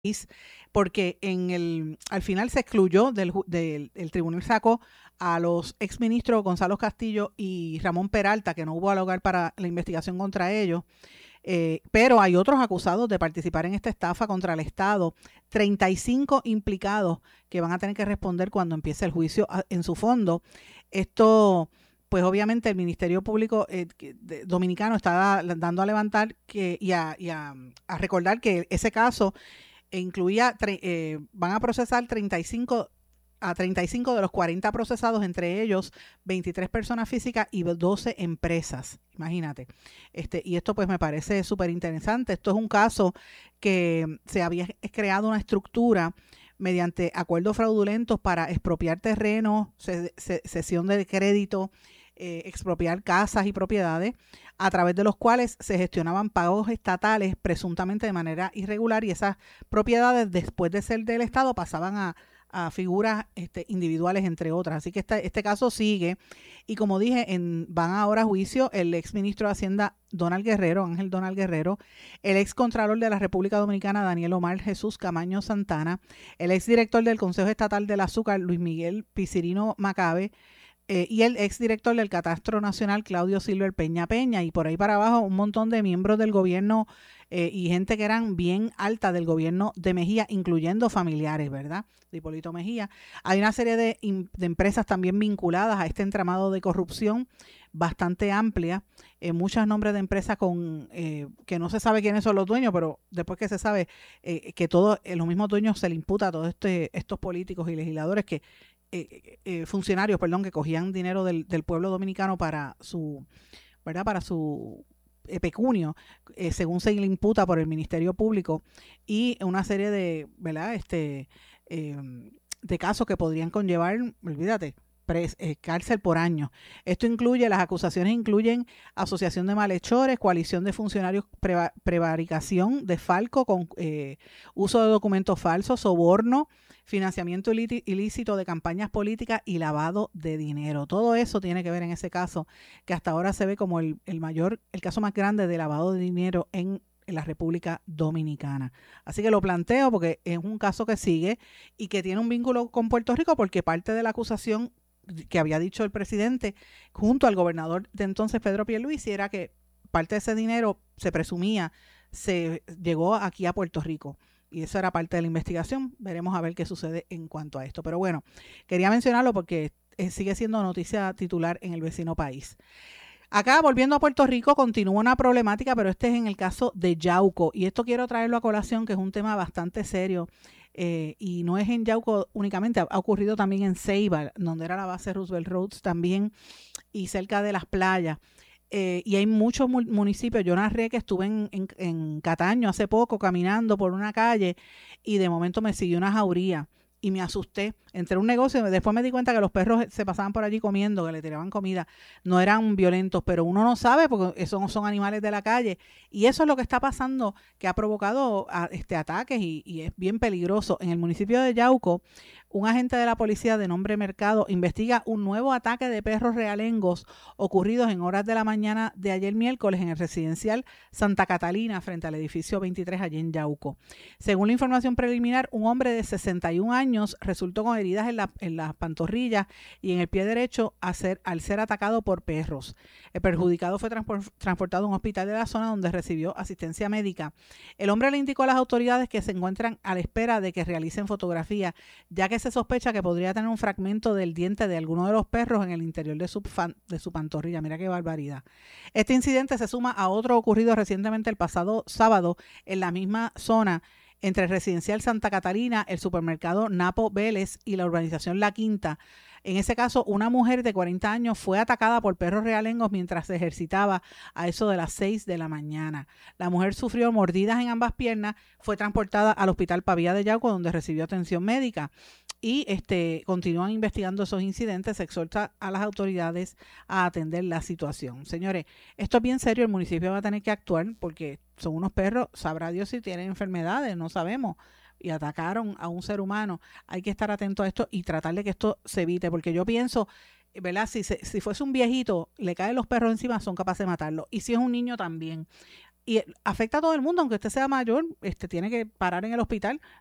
porque al final se excluyó el tribunal, sacó a los exministros Gonzalo Castillo y Ramón Peralta, que no hubo lugar para la investigación contra ellos. Pero hay otros acusados de participar en esta estafa contra el Estado, 35 implicados que van a tener que responder cuando empiece el juicio en su fondo. Esto, pues obviamente el Ministerio Público Dominicano está dando a levantar a recordar que ese caso incluía, van a procesar 35 de los 40 procesados, entre ellos 23 personas físicas y 12 empresas. Imagínate. Y esto pues me parece súper interesante. Esto es un caso que se había creado una estructura mediante acuerdos fraudulentos para expropiar terrenos, cesión de crédito, expropiar casas y propiedades, a través de los cuales se gestionaban pagos estatales presuntamente de manera irregular, y esas propiedades, después de ser del Estado, pasaban a figuras individuales, entre otras. Así que este caso sigue, y como dije, van ahora a juicio el ex ministro de Hacienda Ángel Donald Guerrero, el ex contralor de la República Dominicana Daniel Omar Jesús Camaño Santana, el ex director del Consejo Estatal del Azúcar Luis Miguel Picirino Macabe, y el exdirector del Catastro Nacional Claudio Silver Peña Peña, y por ahí para abajo un montón de miembros del gobierno y gente que eran bien alta del gobierno de Mejía, incluyendo familiares, ¿verdad?, de Hipólito Mejía. Hay una serie de empresas también vinculadas a este entramado de corrupción bastante amplia, muchos nombres de empresas que no se sabe quiénes son los dueños, pero después que se sabe que todos los mismos dueños se le imputa a todos estos políticos y legisladores que funcionarios, perdón, que cogían dinero del pueblo dominicano para su, ¿verdad?, para su pecunio, según se le imputa por el Ministerio Público, y una serie de, ¿verdad?, de casos que podrían conllevar, olvídate, cárcel por año. Las acusaciones incluyen asociación de malhechores, coalición de funcionarios, prevaricación, desfalco con uso de documentos falsos, soborno, financiamiento ilícito de campañas políticas y lavado de dinero. Todo eso tiene que ver en ese caso, que hasta ahora se ve como el caso más grande de lavado de dinero en la República Dominicana. Así que lo planteo porque es un caso que sigue y que tiene un vínculo con Puerto Rico, porque parte de la acusación que había dicho el presidente junto al gobernador de entonces, Pedro Pierluisi, era que parte de ese dinero se presumía se llegó aquí a Puerto Rico, y eso era parte de la investigación. Veremos a ver qué sucede en cuanto a esto, pero bueno, quería mencionarlo porque sigue siendo noticia titular en el vecino país. Acá, volviendo a Puerto Rico, continúa una problemática, pero este es en el caso de Yauco, y esto quiero traerlo a colación, que es un tema bastante serio, y no es en Yauco únicamente, ha ocurrido también en Ceiba, donde era la base Roosevelt Roads también, y cerca de las playas. Y hay muchos municipios. Yo narré que estuve en Cataño hace poco caminando por una calle, y de momento me siguió una jauría y me asusté. Entré a un negocio, después me di cuenta que los perros se pasaban por allí comiendo, que le tiraban comida. No eran violentos, pero uno no sabe porque esos son animales de la calle. Y eso es lo que está pasando, que ha provocado ataques, y es bien peligroso. En el municipio de Yauco, un agente de la policía de nombre Mercado investiga un nuevo ataque de perros realengos ocurridos en horas de la mañana de ayer miércoles en el residencial Santa Catalina, frente al edificio 23 allí en Yauco. Según la información preliminar, un hombre de 61 años resultó con heridas en las pantorrillas y en el pie derecho al ser atacado por perros. El perjudicado fue transportado a un hospital de la zona, donde recibió asistencia médica. El hombre le indicó a las autoridades que se encuentran a la espera de que realicen fotografía, ya que se sospecha que podría tener un fragmento del diente de alguno de los perros en el interior de su pantorrilla. Mira qué barbaridad. Este incidente se suma a otro ocurrido recientemente el pasado sábado en la misma zona, entre el residencial Santa Catalina, el supermercado Napo Vélez y la urbanización La Quinta. En ese caso, una mujer de 40 años fue atacada por perros realengos mientras se ejercitaba a eso de las 6 de la mañana. La mujer sufrió mordidas en ambas piernas, fue transportada al Hospital Pavía de Yauco, donde recibió atención médica. Y continúan investigando esos incidentes. Se exhorta a las autoridades a atender la situación. Señores, esto es bien serio. El municipio va a tener que actuar, porque son unos perros, sabrá Dios si tienen enfermedades, no sabemos, y atacaron a un ser humano. Hay que estar atento a esto y tratar de que esto se evite, porque yo pienso, ¿verdad? Si fuese un viejito, le caen los perros encima, son capaces de matarlo. Y si es un niño también. y afecta a todo el mundo, aunque usted sea mayor, tiene que parar en el hospital.